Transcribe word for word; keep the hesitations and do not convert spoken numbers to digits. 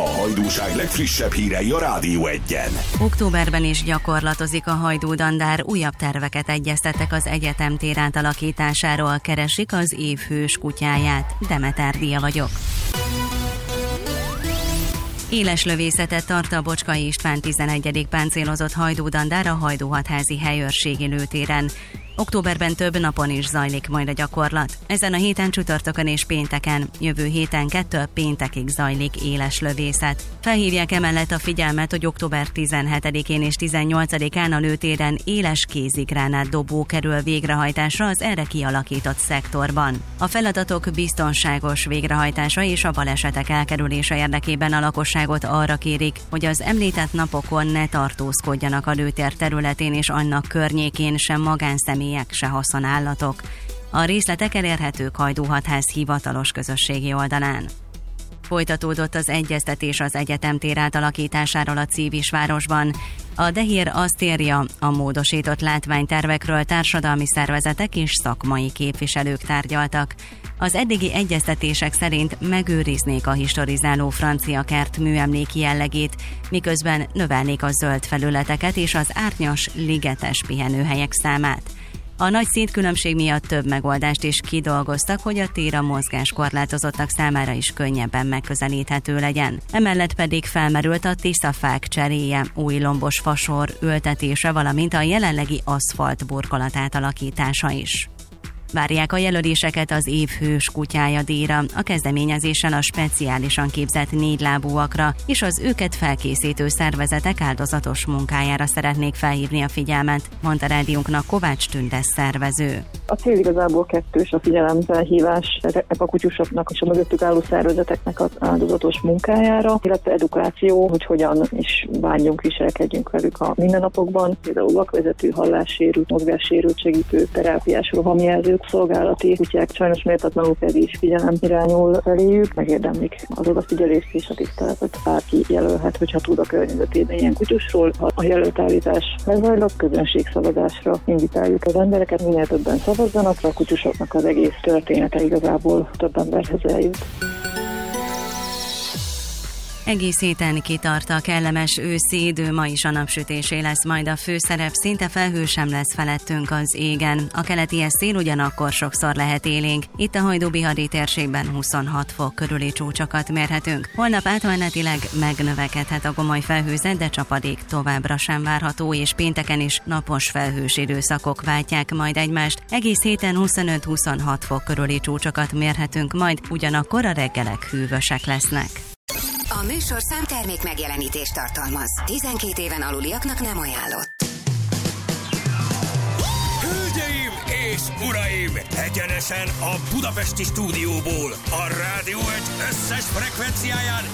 A hajdúság legfrissebb hírei a Rádió Egyen. Októberben is gyakorlatozik a Hajdú Dandár, újabb terveket egyeztettek az egyetem tér átalakításáról, keresik az év hős kutyáját. Demeter Dia vagyok. Éles lövészetet tart a Bocskai István tizenegyedik páncélozott Hajdú Dandár a Hajdú-Hatházi helyőrségi lőtéren. Októberben több napon is zajlik majd a gyakorlat. Ezen a héten csütörtökön és pénteken, jövő héten kettő péntekig zajlik éles lövészet. Felhívják emellett a figyelmet, hogy október tizenhetedikén és tizennyolcadikán a lőtéren éles kézigránát dobó kerül végrehajtásra az erre kialakított szektorban. A feladatok biztonságos végrehajtása és a balesetek elkerülése érdekében a lakosságot arra kérik, hogy az említett napokon ne tartózkodjanak a lőtér területén és annak környékén sem magánszemélyek, se haszonállatok. A részletek elérhetők Hajdú-Hatház hivatalos közösségi oldalán. Folytatódott az egyeztetés az egyetem tér átalakításáról a Civisvárosban. A Dehér azt írja, a módosított látványtervekről társadalmi szervezetek és szakmai képviselők tárgyaltak. Az eddigi egyeztetések szerint megőriznék a historizáló francia kert műemléki jellegét, miközben növelnék a zöld felületeket és az árnyas, ligetes pihenőhelyek számát. A nagy színtkülönbség miatt több megoldást is kidolgoztak, hogy a tér a mozgáskorlátozottak számára is könnyebben megközelíthető legyen. Emellett pedig felmerült a tiszafák cseréje, új lombos fasor ültetése, valamint a jelenlegi aszfalt burkolat átalakítása is. Várják a jelöléseket az év hős kutyája díjra, a kezdeményezéssel a speciálisan képzett négylábúakra és az őket felkészítő szervezetek áldozatos munkájára szeretnék felhívni a figyelmet, mondta rádiónknak Kovács Tünde szervező. A cél igazából kettős, a figyelemfelhívás a kutyusoknak és a mögöttük álló szervezeteknek az áldozatos munkájára, illetve edukáció, hogy hogyan is bánjunk, viselkedjünk velük a mindennapokban, például vakvezető, hallássérült, mozgássérült segítő, terápiás rohamjelzők, szolgálati kutyák sajnos méltatlanul pedig is figyelem irányul feléjük, megérdemlik az odafigyelést és a tiszteletet. Bárki jelölhet, hogyha tud a környezetében ilyen kutyusról. Ha a jelöltállítás lezajlott, közönségszavazásra invitáljuk az embereket, minél többen szavazzanak, a kutyusoknak az egész története igazából több emberhez eljut. Egész héten kitart a kellemes őszi idő, ma is a napsütésé lesz majd a főszerep, szinte felhő sem lesz felettünk az égen. A keleti szél ugyanakkor sokszor lehet élénk. Itt a Hajdú-Bihari térségben huszonhat fok körüli csúcsokat mérhetünk. Holnap átmenetileg megnövekedhet a gomoly felhőzet, de csapadék továbbra sem várható, és pénteken is napos felhős időszakok váltják majd egymást. Egész héten huszonöt-huszonhat fok körüli csúcsokat mérhetünk, majd ugyanakkor a reggelek hűvösek lesznek. A műsorszám termék megjelenítést tartalmaz. tizenkét éven aluliaknak nem ajánlott. Hölgyeim és uraim! Egyenesen a budapesti stúdióból, a Rádió Egy összes frekvenciáján